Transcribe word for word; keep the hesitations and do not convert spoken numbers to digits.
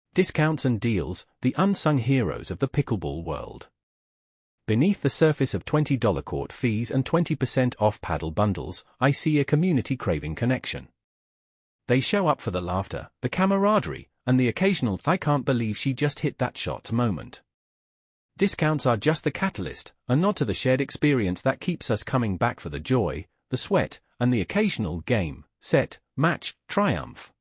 Discounts and deals, the unsung heroes of the pickleball world. Beneath the surface of twenty dollar court fees and twenty percent off paddle bundles, I see a community craving connection. They show up for the laughter, the camaraderie, and the occasional "I can't believe she just hit that shot" moment. Discounts are just the catalyst, a nod to the shared experience that keeps us coming back for the joy, the sweat, and the occasional game, set, match, triumph.